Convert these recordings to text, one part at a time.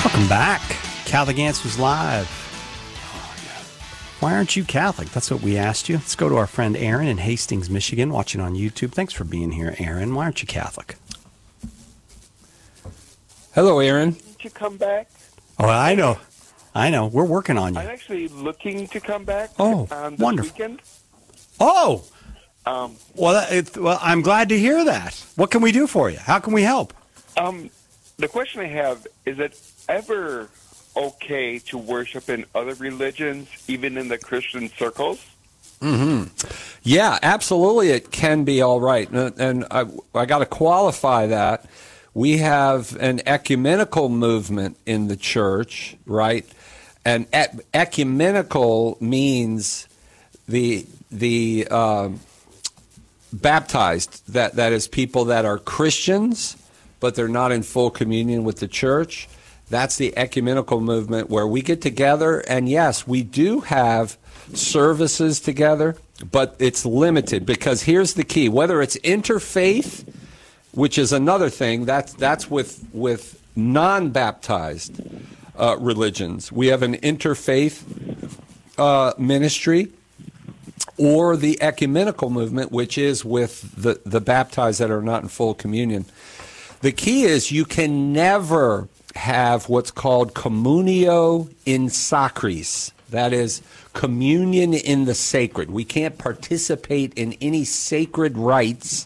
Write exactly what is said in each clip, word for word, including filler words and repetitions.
Welcome back. Catholic Answers Live. Why aren't you Catholic? That's what we asked you. Let's go to our friend Aaron in Hastings, Michigan, watching on YouTube. Thanks for being here, Aaron. Why aren't you Catholic? Hello, Aaron. To come back? Oh, I know. I know. We're working on you. I'm actually looking to come back Oh, um, this wonderful. weekend. Oh, Um, well, that- it, well, I'm glad to hear that. What can we do for you? How can we help? um, the question I have, is it ever okay to worship in other religions, even in the Christian circles? Mm-hmm. Yeah, absolutely. It can be all right. And, and I, I got to qualify that. We have an ecumenical movement in the church, right? And e- ecumenical means the the um, baptized. That that is people that are Christians, but they're not in full communion with the church. That's the ecumenical movement where we get together, and yes, we do have services together, but it's limited because here's the key: whether it's interfaith, which is another thing, that's that's with with non-baptized uh, religions. We have an interfaith uh, ministry, or the ecumenical movement, which is with the the baptized that are not in full communion. The key is you can never have what's called communio in sacris. That is communion in the sacred. We can't participate in any sacred rites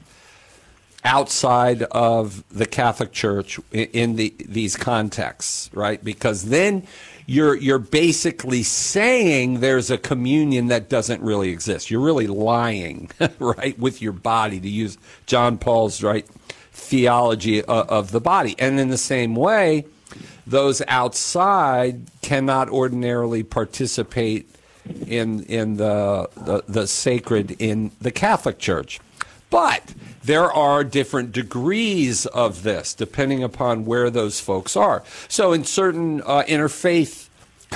outside of the Catholic Church in the these contexts, right? Because then you're you're basically saying there's a communion that doesn't really exist. You're really lying, right, with your body, to use John Paul's right theology of, of the body. And in the same way, those outside cannot ordinarily participate in in the, the the sacred in the Catholic Church. But there are different degrees of this depending upon where those folks are. So in certain uh, interfaith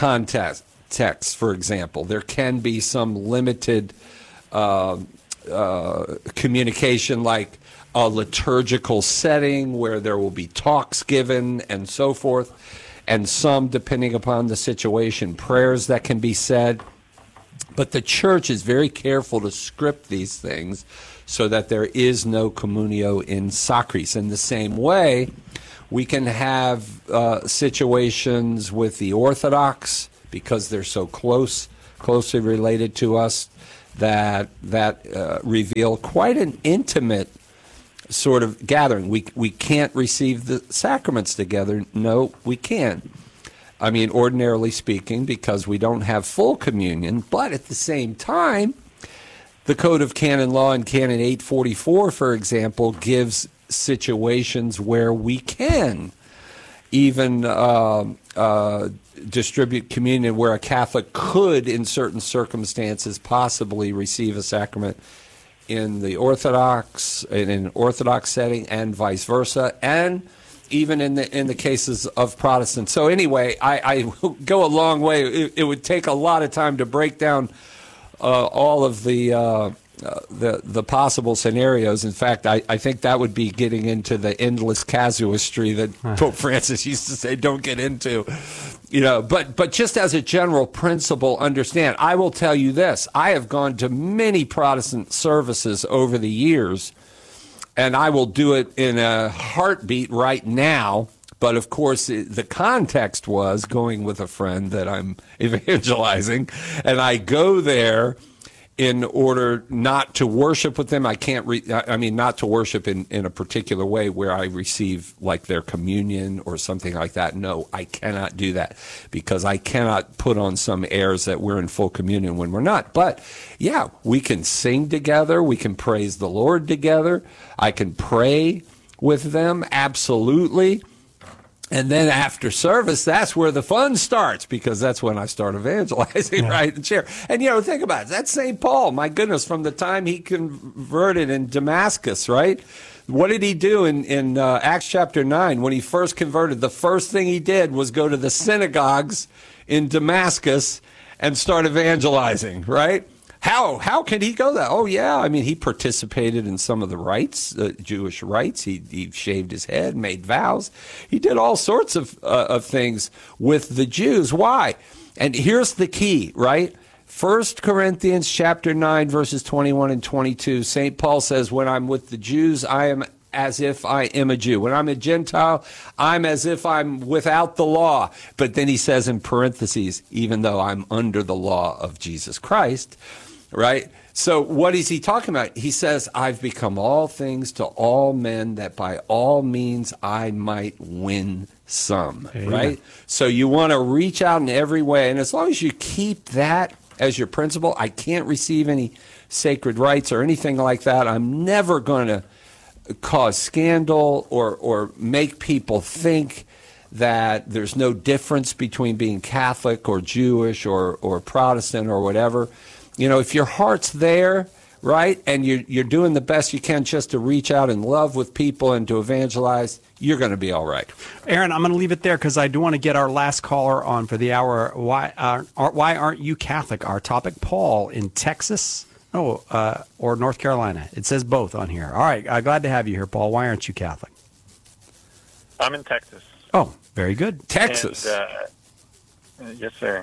contexts, for example, there can be some limited uh, uh, communication, like a liturgical setting where there will be talks given and so forth, and some, depending upon the situation, prayers that can be said. But the church is very careful to script these things so that there is no communio in sacris. In the same way, we can have uh, situations with the Orthodox, because they're so close, closely related to us, that that uh, reveal quite an intimate sort of gathering. We we can't receive the sacraments together. No, we can't. I mean, ordinarily speaking, because we don't have full communion. But at the same time, the Code of Canon Law in Canon eight forty-four, for example, gives situations where we can even uh, uh, distribute communion, where a Catholic could, in certain circumstances, possibly receive a sacrament in the Orthodox, in an Orthodox setting, and vice versa, and even in the in the cases of Protestants. So anyway, I, I go a long way. It, it would take a lot of time to break down uh, all of the, uh, uh, the the possible scenarios. In fact, I, I think that would be getting into the endless casuistry that Pope Francis used to say, don't get into. You know, but but just as a general principle, understand, I will tell you this. I have gone to many Protestant services over the years, and I will do it in a heartbeat right now. But of course, the context was going with a friend that I'm evangelizing, and I go there in order not to worship with them. I can't, re- I mean, not to worship in, in a particular way where I receive like their communion or something like that. No, I cannot do that, because I cannot put on some airs that we're in full communion when we're not. But yeah, we can sing together. We can praise the Lord together. I can pray with them. Absolutely. And then after service, that's where the fun starts, because that's when I start evangelizing, yeah. right? And share. And, you know, think about it. That's Saint Paul. My goodness, from the time he converted in Damascus, right? What did he do in, in uh, Acts chapter nine? When he first converted, the first thing he did was go to the synagogues in Damascus and start evangelizing, right? How how can he go that? Oh yeah, I mean he participated in some of the rites, uh, Jewish rites. He he shaved his head, made vows. He did all sorts of uh, of things with the Jews. Why? And here's the key, right? First Corinthians chapter nine, verses twenty-one and twenty-two. Saint Paul says, "When I'm with the Jews, I am as if I am a Jew. When I'm a Gentile, I'm as if I'm without the law." But then he says in parentheses, "Even though I'm under the law of Jesus Christ." Right? So what is he talking about? He says, "I've become all things to all men, that by all means I might win some." Amen. Right? So you want to reach out in every way. And as long as you keep that as your principle, I can't receive any sacred rites or anything like that. I'm never going to cause scandal or, or make people think that there's no difference between being Catholic or Jewish or, or Protestant or whatever. You know, if your heart's there, right, and you're, you're doing the best you can just to reach out in love with people and to evangelize, you're going to be all right. Aaron, I'm going to leave it there because I do want to get our last caller on for the hour. Why, uh, why aren't you Catholic? Our topic, Paul in Texas oh, uh, or North Carolina. It says both on here. All right, uh, glad to have you here, Paul. Why aren't you Catholic? I'm in Texas. Oh, very good. Texas. And, uh, yes, sir.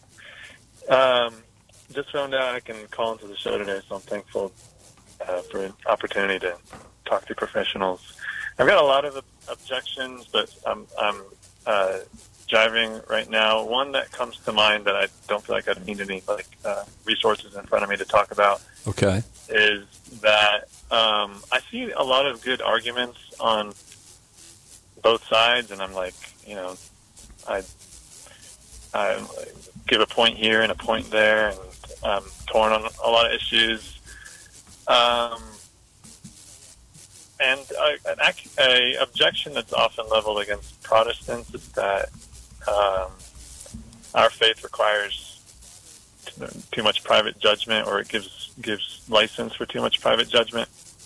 Um. Just found out I can call into the show today, so I'm thankful uh, for an opportunity to talk to professionals. I've got a lot of objections, but I'm, I'm uh, driving right now. One that comes to mind that I don't feel like I need any like uh, resources in front of me to talk about. Okay. Is that um, I see a lot of good arguments on both sides, and I'm like, you know, I I give a point here and a point there, and I'm torn on a lot of issues. Um, and a, an a objection that's often leveled against Protestants is that um, our faith requires too much private judgment, or it gives gives license for too much private judgment.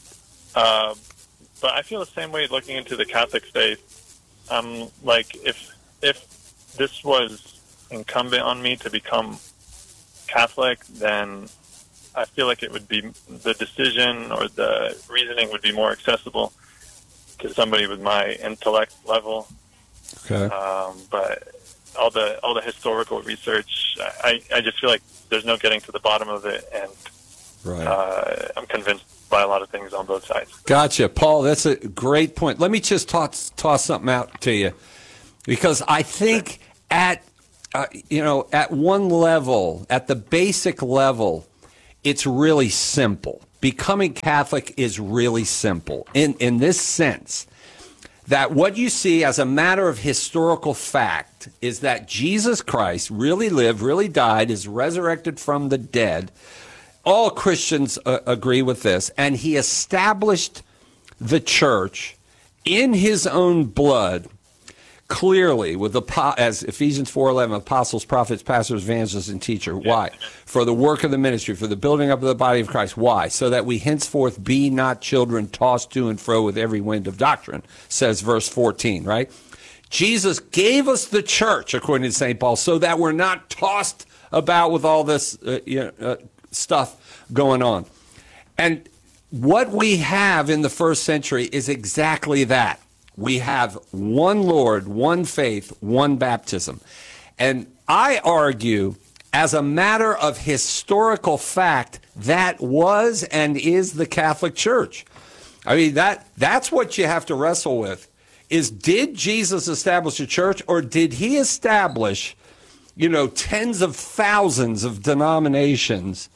Uh, but I feel the same way looking into the Catholic faith. Um, like if if this was incumbent on me to become Catholic, then I feel like it would be the decision or the reasoning would be more accessible to somebody with my intellect level. Okay. Um, but all the all the historical research, I, I just feel like there's no getting to the bottom of it, and right. uh, I'm convinced by a lot of things on both sides. Gotcha, Paul. That's a great point. Let me just toss toss something out to you, because I think at Uh, you know, at one level, at the basic level, it's really simple. Becoming Catholic is really simple in, in this sense that what you see as a matter of historical fact is that Jesus Christ really lived, really died, is resurrected from the dead. All Christians uh, agree with this. And he established the church in his own blood, clearly, with the as Ephesians four eleven, apostles, prophets, pastors, evangelists, and teacher. Why? For the work of the ministry, for the building up of the body of Christ. Why? So that we henceforth be not children tossed to and fro with every wind of doctrine, says verse fourteen, right? Jesus gave us the church, according to Saint Paul, so that we're not tossed about with all this uh, you know, uh, stuff going on. And what we have in the first century is exactly that. We have one Lord, one faith, one baptism. And I argue, as a matter of historical fact, that was and is the Catholic Church. I mean, that that's what you have to wrestle with, is did Jesus establish a church, or did he establish, you know, tens of thousands of denominations,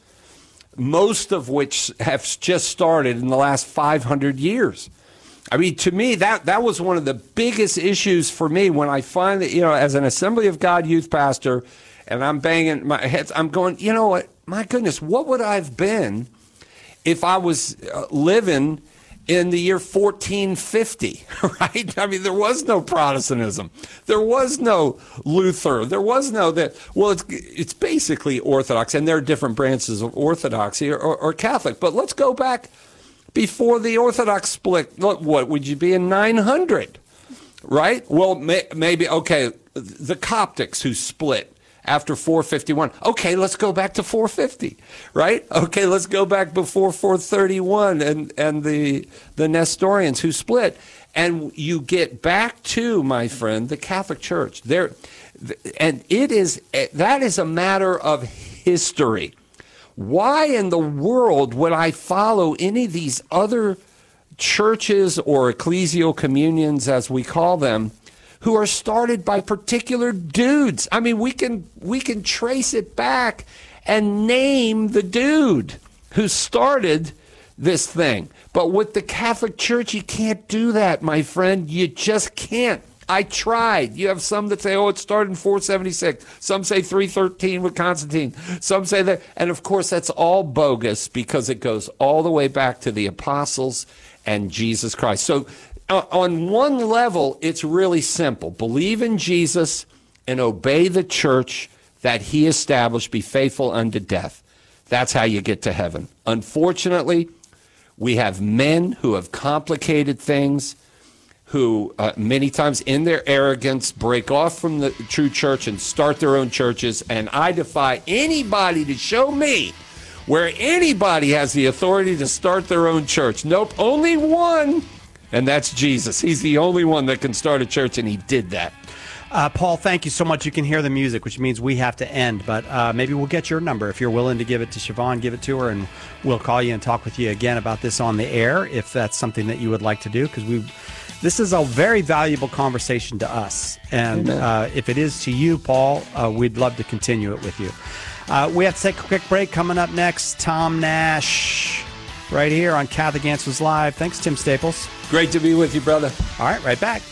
most of which have just started in the last five hundred years? I mean, to me, that, that was one of the biggest issues for me when I find that, you know, as an Assembly of God youth pastor, and I'm banging my head, I'm going, you know what, my goodness, what would I have been if I was uh, living in the year fourteen fifty, right? I mean, there was no Protestantism. There was no Luther. There was no that. Well, it's it's basically Orthodox, and there are different branches of Orthodoxy or, or, or Catholic. But let's go back before the Orthodox split. Look, what would you be in nine hundred, right? Well, may, maybe, okay, the Coptics who split after four fifty-one. Okay, let's go back to four fifty, right? Okay, let's go back before four thirty-one and, and the, the Nestorians who split. And you get back to, my friend, the Catholic Church. There, and it is that is a matter of history. Why in the world would I follow any of these other churches or ecclesial communions, as we call them, who are started by particular dudes? I mean, we can we can trace it back and name the dude who started this thing. But with the Catholic Church, you can't do that, my friend. You just can't. I tried. You have some that say, oh, it started in four seventy-six. Some say three thirteen with Constantine. Some say that. And, of course, that's all bogus because it goes all the way back to the apostles and Jesus Christ. So uh, on one level, it's really simple. Believe in Jesus and obey the church that he established. Be faithful unto death. That's how you get to heaven. Unfortunately, we have men who have complicated things, who uh, many times in their arrogance break off from the true church and start their own churches. And I defy anybody to show me where anybody has the authority to start their own church. Nope, only one, and that's Jesus. He's the only one that can start a church, and he did that. Uh, Paul, thank you so much. You can hear the music, which means we have to end, but uh, maybe we'll get your number. If you're willing to give it to Siobhan, give it to her, and we'll call you and talk with you again about this on the air, if that's something that you would like to do, because we this is a very valuable conversation to us. And uh, if it is to you, Paul, uh, we'd love to continue it with you. Uh, we have to take a quick break. Coming up next, Tom Nash, right here on Catholic Answers Live. Thanks, Tim Staples. Great to be with you, brother. All right, right back.